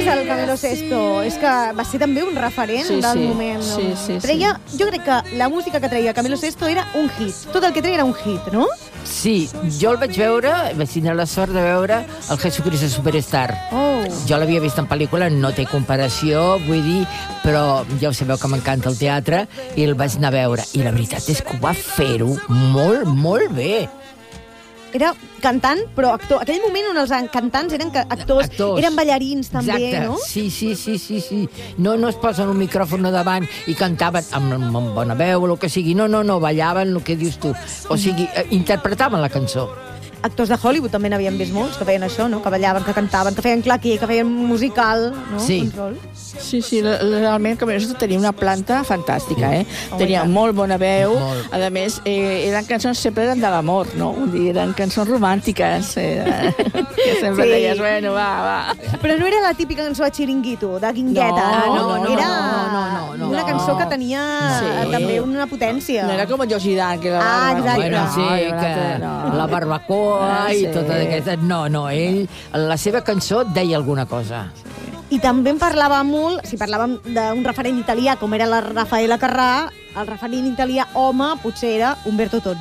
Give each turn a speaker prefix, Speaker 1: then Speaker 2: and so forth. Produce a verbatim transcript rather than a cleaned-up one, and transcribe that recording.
Speaker 1: el Camilo Sesto. És que va ser també un referent
Speaker 2: Sí,
Speaker 1: del
Speaker 2: sí.
Speaker 1: moment. No?
Speaker 2: Sí, sí,
Speaker 1: Treia, jo crec que la música que treia Camilo Sesto era un hit. Tot el que treia era un hit, no?
Speaker 3: Sí, jo el vaig veure, vaig tindre la sort de veure el Jesucristo Superstar.
Speaker 1: Oh.
Speaker 3: Jo l'havia vist en pel·lícula, no té comparació, vull dir, però ja ho sabeu que m'encanta el teatre, i el vaig anar a veure. I la veritat és que ho va fer-ho molt, molt bé.
Speaker 1: Era cantant, però actor. Aquell moment on els cantants eren actors,
Speaker 3: Actors.
Speaker 1: eren ballarins també,
Speaker 3: Exacte.
Speaker 1: no?
Speaker 3: Sí, sí, sí, sí, sí. No, no es posen un micròfon a davant i cantaven amb, amb bona veu o el que sigui. No, no, no, ballaven el que dius tu. O sigui, eh, interpretaven la cançó.
Speaker 1: Actors de Hollywood també n'havíem vist molts que feien això, no? Que ballaven, que cantaven, que feien claqué, que feien musical, no?
Speaker 3: Sí.
Speaker 1: Control.
Speaker 2: Sí, sí, realment Camilo Sesto tenia una planta fantàstica, eh?
Speaker 1: Oh,
Speaker 2: Tenia
Speaker 1: yeah.
Speaker 2: molt bona veu,
Speaker 3: Molt.
Speaker 2: a més, eh, eren cançons, sempre eren de l'amor, no? Vull dir, eren cançons romàntiques, eh, que sempre
Speaker 1: Sí.
Speaker 2: deies, bueno, va, va.
Speaker 1: Però no era la típica cançó de Chiringuito, de Guingueta,
Speaker 2: No,
Speaker 1: no?
Speaker 2: no, no,
Speaker 1: era
Speaker 3: no, no, no, no.
Speaker 1: una cançó que tenia
Speaker 2: Sí.
Speaker 1: també una potència.
Speaker 2: No era com el Joshi Dan, que era...
Speaker 1: Ah, exacte.
Speaker 3: Bueno, sí,
Speaker 2: No,
Speaker 3: que
Speaker 2: no.
Speaker 3: la barbacoa
Speaker 2: Ah,
Speaker 3: i
Speaker 2: sí.
Speaker 3: tota d'aquesta... No, no, ell, la seva cançó deia alguna cosa.
Speaker 1: I també en parlava molt, si parlàvem d'un referent italià com era la Raffaella Carrà, el referent italià home potser era Umberto Tozzi.